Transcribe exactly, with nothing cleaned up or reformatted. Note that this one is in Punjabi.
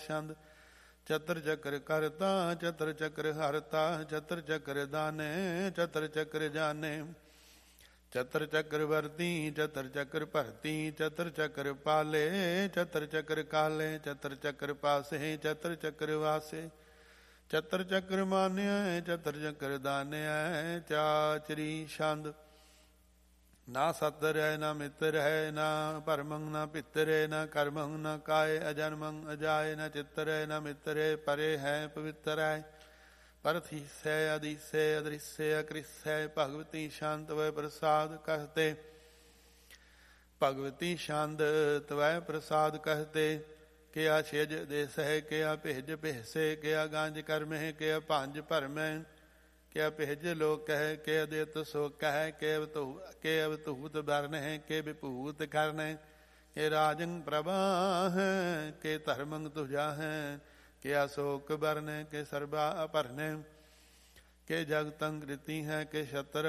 ਛੰਦ। ਚਤਰ ਚੱਕਰ ਕਰਤਾ ਚਤਰ ਚੱਕਰ ਹਰਤਾ ਚਤਰ ਚੱਕਰ ਦਾਨੇ ਚਤਰ ਚੱਕਰ ਜਾਨੇ। ਚਤਰ ਚੱਕਰ ਵਰਤੀ ਚਤਰ ਚੱਕਰ ਭਰਤੀ ਚਤਰ ਚੱਕਰ ਪਾਲੇ ਚਤਰ ਚੱਕਰ ਕਾਲੇ ਚਤਰ ਚੱਕਰ ਪਾਸੇ ਚਤਰ ਚੱਕਰ ਵਾਸੇ। ਚਤਰ ਚੱਕਰ ਮਾਨਿਆ ਚਤਰ ਚੱਕਰ ਦਾਨਿਆ। ਚਾਚਰੀ ਛੰਦ। ਨਾ ਸਤਰ ਹੈ ਨਾ ਮਿੱਤਰ ਹੈ ਨਾ ਭਰਮੰ ਨਾ ਪਿੱਤਰ ਹੈ ਨਾ ਕਰਮੰ ਨਾ ਕਾਏ ਅਜਨਮੰ ਅਜਾਏ ਨਾ ਚਿੱਤਰ ਹੈ ਨਾ ਮਿੱਤਰ ਹੈ ਪਰੇ ਹੈ ਪਵਿੱਤਰ ਹੈ। ਪਰਥੀਸੈ ਅਦੀਸੈ ਅਦ੍ਰਿਸੈ ਅਕ੍ਰਿਸੈ ਭਗਵਤੀ ਸ਼ਾਂਤ ਵੈ ਪ੍ਰਸਾਦ ਕਹਤੇ। ਭਗਵਤੀ ਸ਼ਾਂਤ ਤਵੈ ਪ੍ਰਸਾਦ ਕਹਤੇ। ਕਿਆ ਛਿਜ ਦੇਸਹਿ ਕਿਆ ਭਿਜ ਭਿਹਸੇ ਕਿਆ ਗਾਂਜ ਕਰਮਹਿ ਕਿਆ ਭਾਂਜ ਭਰਮੈ। ਕਿਆ ਭਿਜ ਲੋਕ ਹੈ ਕਿ ਅਦਿਤ ਸੋਕ ਹੈ ਕਿ ਅਵਤੂ ਕਿ ਅਵਤੂਤ ਬਰਨ ਹੈ ਕਿ ਵਿਭੂਤ ਕਰਨ ਹੈ। ਕਿ ਰਾਜੰ ਪ੍ਰਭਾ ਹੈ ਕਿ ਧਰਮੰ ਤੁਜਾ ਹੈ। ਕਿ ਅਸ਼ੋਕ ਬਰਨ ਕਿ ਸਰਬਾ ਅਪਰਨ। ਕਿ ਜਗਤੰ ਕ੍ਰਿਤੀ ਹੈ ਕਿ ਛਤਰ